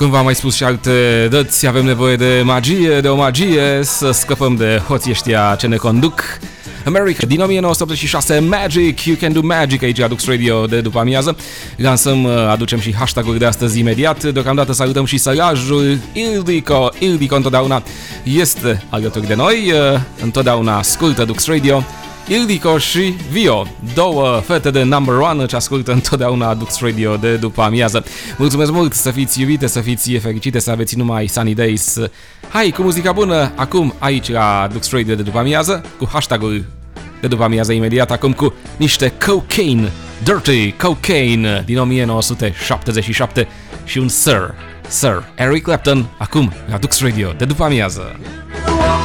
Cum v-am mai spus și alte dăți, avem nevoie de magie, de o magie, să scăpăm de hoții ăștia ce ne conduc. America, din 1986, Magic, You Can Do Magic, aici Dux Radio de după amiază. Lansăm, aducem și hashtag-uri de astăzi imediat. Deocamdată salutăm și sărajul Ildico. Ildico întotdeauna este alături de noi, întotdeauna ascultă Dux Radio. Ildico și Vio, două fete de number one ce ascultă întotdeauna Dux Radio de după amiază. Mulțumesc mult, să fiți iubite, să fiți fericite, să aveți numai sunny days. Hai cu muzica bună, acum aici la Dux Radio de după amiază, cu hashtag-ul de după amiază imediat, acum cu niște Cocaine, Dirty Cocaine din 1977 și un Sir Eric Clapton, acum la Dux Radio de după amiază.